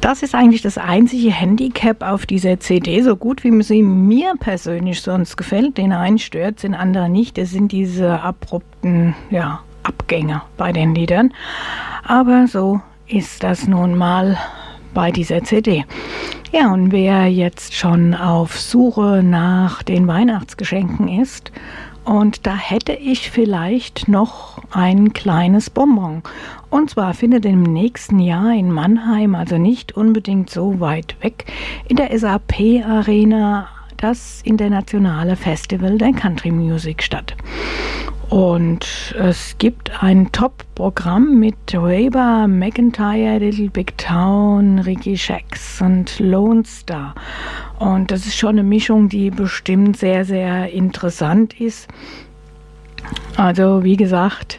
Das ist eigentlich das einzige Handicap auf dieser CD, so gut wie sie mir persönlich sonst gefällt. Den einen stört, den anderen nicht. Das sind diese abrupten Abgänge bei den Liedern. Aber so ist das nun mal bei dieser CD. Ja, und wer jetzt schon auf Suche nach den Weihnachtsgeschenken ist, und da hätte ich vielleicht noch ein kleines Bonbon. Und zwar findet im nächsten Jahr in Mannheim, also nicht unbedingt so weit weg, in der SAP Arena das internationale Festival der Country Music statt. Und es gibt ein Top-Programm mit Reba McEntire, Little Big Town, Ricky Shacks und Lone Star. Und das ist schon eine Mischung, die bestimmt sehr, sehr interessant ist. Also wie gesagt,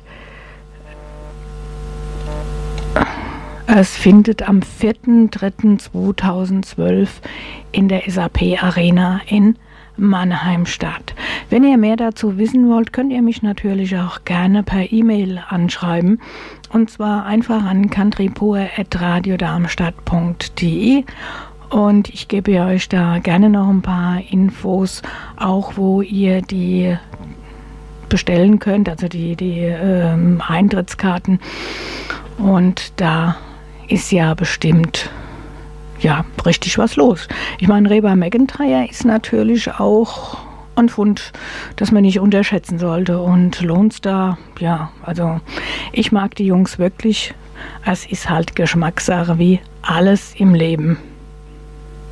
es findet am 4.3.2012 in der SAP Arena in Mannheim statt. Wenn ihr mehr dazu wissen wollt, könnt ihr mich natürlich auch gerne per E-Mail anschreiben. Und zwar einfach an countrypur@radiodarmstadt.de. Und ich gebe euch da gerne noch ein paar Infos, auch wo ihr die bestellen könnt, also die Eintrittskarten. Und da ist ja bestimmt richtig was los. Ich meine, Reba McEntire ist natürlich auch ein Fund, das man nicht unterschätzen sollte. Und Lone Star, also ich mag die Jungs wirklich. Es ist halt Geschmackssache wie alles im Leben.